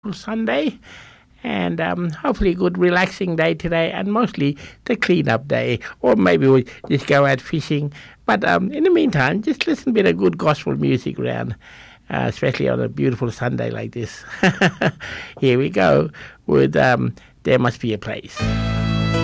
Sunday, and hopefully a good relaxing day today, and mostly the clean-up day, or maybe we'll just go out fishing. But in the meantime, just listen to a bit of good gospel music around, especially on a beautiful Sunday like this. Here we go with There Must Be a Place.